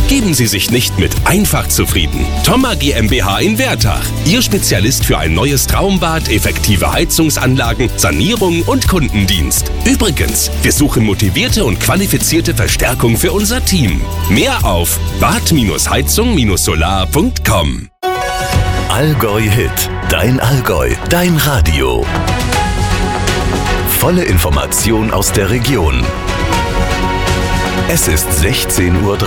Geben Sie sich nicht mit einfach zufrieden. Thoma GmbH in Wertach. Ihr Spezialist für ein neues Traumbad, effektive Heizungsanlagen, Sanierung und Kundendienst. Übrigens, wir suchen motivierte und qualifizierte Verstärkung für unser Team. Mehr auf bad-heizung-solar.com. Allgäu Hit. Dein Allgäu. Dein Radio. Volle Information aus der Region. Es ist 16:30 Uhr.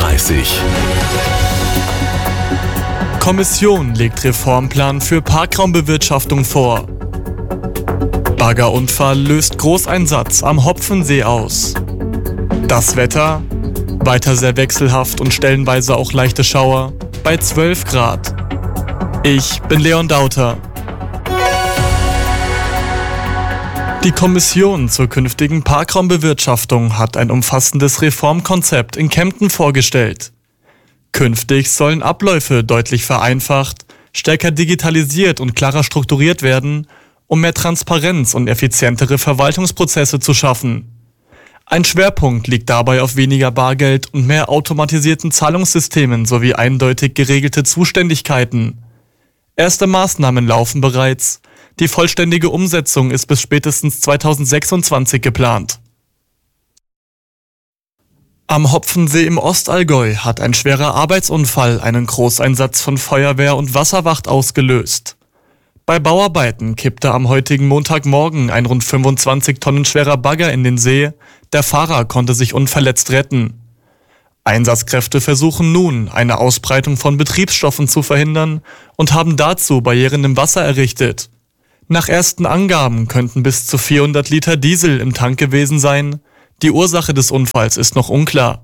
Kommission legt Reformplan für Parkraumbewirtschaftung vor. Baggerunfall löst Großeinsatz am Hopfensee aus. Das Wetter? Weiter sehr wechselhaft und stellenweise auch leichte Schauer bei 12 Grad. Ich bin Leon Dauter. Die Kommission zur künftigen Parkraumbewirtschaftung hat ein umfassendes Reformkonzept in Kempten vorgestellt. Künftig sollen Abläufe deutlich vereinfacht, stärker digitalisiert und klarer strukturiert werden, um mehr Transparenz und effizientere Verwaltungsprozesse zu schaffen. Ein Schwerpunkt liegt dabei auf weniger Bargeld und mehr automatisierten Zahlungssystemen sowie eindeutig geregelte Zuständigkeiten. Erste Maßnahmen laufen bereits. Die vollständige Umsetzung ist bis spätestens 2026 geplant. Am Hopfensee im Ostallgäu hat ein schwerer Arbeitsunfall einen Großeinsatz von Feuerwehr und Wasserwacht ausgelöst. Bei Bauarbeiten kippte am heutigen Montagmorgen ein rund 25 Tonnen schwerer Bagger in den See. Der Fahrer konnte sich unverletzt retten. Einsatzkräfte versuchen nun, eine Ausbreitung von Betriebsstoffen zu verhindern und haben dazu Barrieren im Wasser errichtet. Nach ersten Angaben könnten bis zu 400 Liter Diesel im Tank gewesen sein. Die Ursache des Unfalls ist noch unklar.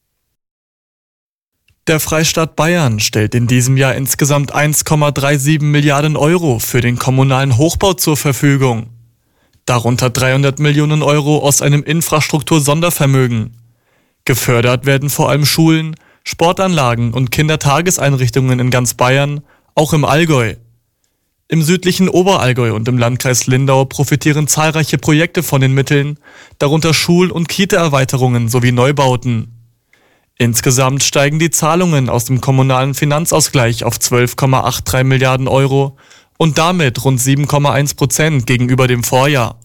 Der Freistaat Bayern stellt in diesem Jahr insgesamt 1,37 Milliarden Euro für den kommunalen Hochbau zur Verfügung. Darunter 300 Millionen Euro aus einem Infrastruktur-Sondervermögen. Gefördert werden vor allem Schulen, Sportanlagen und Kindertageseinrichtungen in ganz Bayern, auch im Allgäu. Im südlichen Oberallgäu und im Landkreis Lindau profitieren zahlreiche Projekte von den Mitteln, darunter Schul- und Kita-Erweiterungen sowie Neubauten. Insgesamt steigen die Zahlungen aus dem kommunalen Finanzausgleich auf 12,83 Milliarden Euro und damit rund 7,1% gegenüber dem Vorjahr.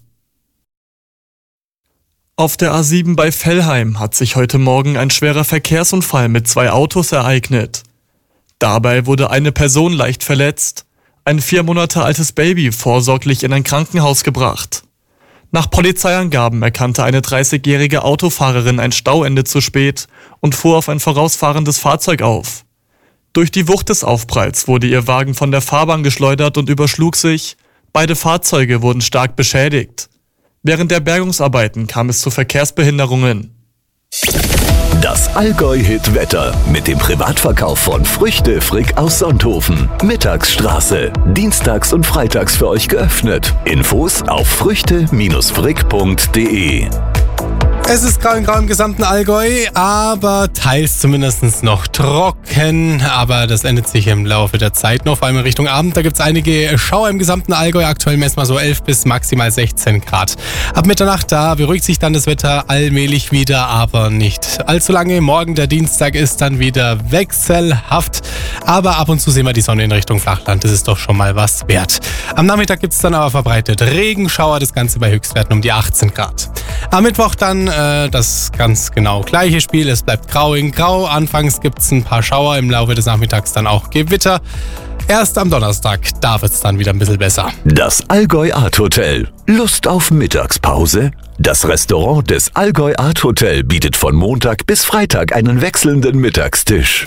Auf der A7 bei Vellheim hat sich heute Morgen ein schwerer Verkehrsunfall mit 2 Autos ereignet. Dabei wurde eine Person leicht verletzt, ein 4 Monate altes Baby vorsorglich in ein Krankenhaus gebracht. Nach Polizeiangaben erkannte eine 30-jährige Autofahrerin ein Stauende zu spät und fuhr auf ein vorausfahrendes Fahrzeug auf. Durch die Wucht des Aufpralls wurde ihr Wagen von der Fahrbahn geschleudert und überschlug sich. Beide Fahrzeuge wurden stark beschädigt. Während der Bergungsarbeiten kam es zu Verkehrsbehinderungen. Das Allgäu-Hit-Wetter mit dem Privatverkauf von Früchte Frick aus Sonthofen. Mittagsstraße. Dienstags und freitags für euch geöffnet. Infos auf früchte-frick.de. Es ist grau in grau im gesamten Allgäu, aber teils zumindest noch trocken. Aber das ändert sich im Laufe der Zeit noch, vor allem in Richtung Abend. Da gibt es einige Schauer im gesamten Allgäu. Aktuell messen wir so 11 bis maximal 16 Grad. Ab Mitternacht, da beruhigt sich dann das Wetter allmählich wieder, aber nicht allzu lange. Morgen, der Dienstag, ist dann wieder wechselhaft. Aber ab und zu sehen wir die Sonne in Richtung Flachland. Das ist doch schon mal was wert. Am Nachmittag gibt es dann aber verbreitet Regenschauer. Das Ganze bei Höchstwerten um die 18 Grad. Am Mittwoch dann das ganz genau gleiche Spiel. Es bleibt grau in grau. Anfangs gibt es ein paar Schauer, im Laufe des Nachmittags dann auch Gewitter. Erst am Donnerstag, da wird es dann wieder ein bisschen besser. Das Allgäu Art Hotel. Lust auf Mittagspause? Das Restaurant des Allgäu Art Hotel bietet von Montag bis Freitag einen wechselnden Mittagstisch.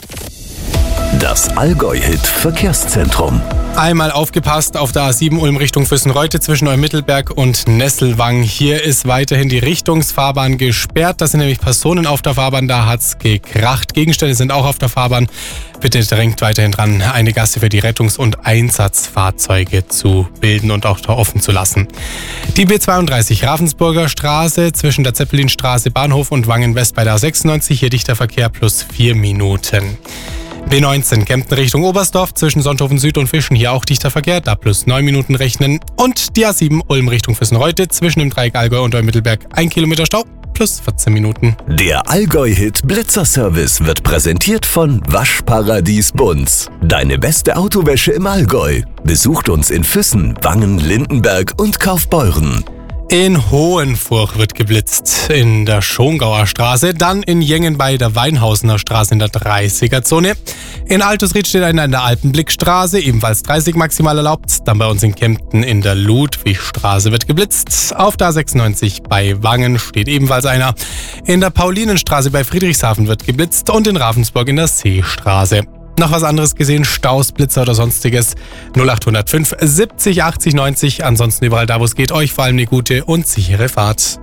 Das Allgäu-Hit Verkehrszentrum. Einmal aufgepasst auf der A7 Ulm Richtung Füssenreute zwischen Neumittelberg und Nesselwang. Hier ist weiterhin die Richtungsfahrbahn gesperrt. Das sind nämlich Personen auf der Fahrbahn, da hat's gekracht. Gegenstände sind auch auf der Fahrbahn. Bitte drängt weiterhin dran, eine Gasse für die Rettungs- und Einsatzfahrzeuge zu bilden und auch da offen zu lassen. Die B32 Ravensburger Straße zwischen der Zeppelinstraße Bahnhof und Wangen West bei der A96. Hier dichter Verkehr plus 4 Minuten. B19 Kempten Richtung Oberstdorf zwischen Sonthofen Süd und Fischen, hier auch dichter Verkehr, da plus 9 Minuten rechnen. Und die A7 Ulm Richtung Füssenreute zwischen dem Dreieck Allgäu und Neumittelberg 1 Kilometer Stau. plus 14 Minuten. Der Allgäu-Hit Blitzer-Service wird präsentiert von Waschparadies Bunz. Deine beste Autowäsche im Allgäu. Besucht uns in Füssen, Wangen, Lindenberg und Kaufbeuren. In Hohenfurch wird geblitzt in der Schongauer Straße, dann in Jengen bei der Weinhausener Straße in der 30er-Zone. In Altusried steht einer in der Alpenblickstraße, ebenfalls 30 maximal erlaubt. Dann bei uns in Kempten in der Ludwigstraße wird geblitzt. Auf der 96 bei Wangen steht ebenfalls einer. In der Paulinenstraße bei Friedrichshafen wird geblitzt und in Ravensburg in der Seestraße. Noch was anderes gesehen, Staus, Blitzer oder sonstiges, 0805 70 80 90. Ansonsten überall da, wo es geht, euch vor allem eine gute und sichere Fahrt.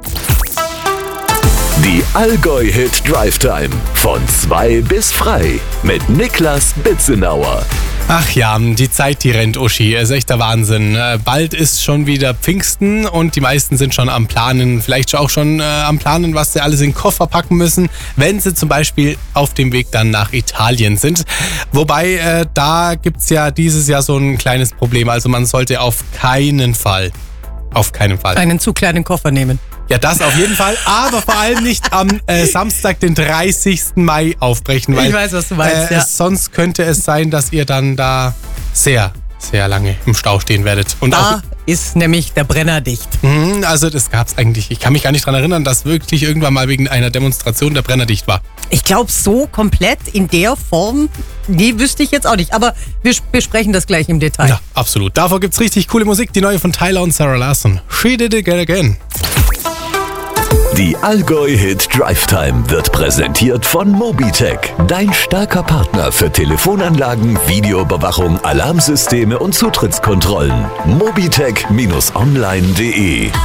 Die Allgäu-Hit Drive Time von 2 bis frei mit Niklas Bitzenauer. Ach ja, die Zeit, die rennt, Uschi. Ist echt der Wahnsinn. Bald ist schon wieder Pfingsten und die meisten sind schon am Planen, vielleicht auch schon am Planen, was sie alles in den Koffer packen müssen, wenn sie zum Beispiel auf dem Weg dann nach Italien sind. Wobei, da gibt's ja dieses Jahr so ein kleines Problem. Also man sollte auf keinen Fall einen zu kleinen Koffer nehmen. Ja, das auf jeden Fall, aber vor allem nicht am Samstag, den 30. Mai aufbrechen. Weil, ich weiß, was du meinst, ja. Sonst könnte es sein, dass ihr dann da sehr, sehr lange im Stau stehen werdet. Und da ist nämlich der Brenner dicht. Also das gab's eigentlich, ich kann mich gar nicht daran erinnern, dass wirklich irgendwann mal wegen einer Demonstration der Brenner dicht war. Ich glaube, so komplett in der Form, die wüsste ich jetzt auch nicht. Aber wir besprechen das gleich im Detail. Ja, absolut. Davor gibt's richtig coole Musik, die neue von Tyler und Sarah Larsson. She Did It Again. Die Allgäu-Hit Drive Time wird präsentiert von Mobitech, dein starker Partner für Telefonanlagen, Videoüberwachung, Alarmsysteme und Zutrittskontrollen. Mobitech-online.de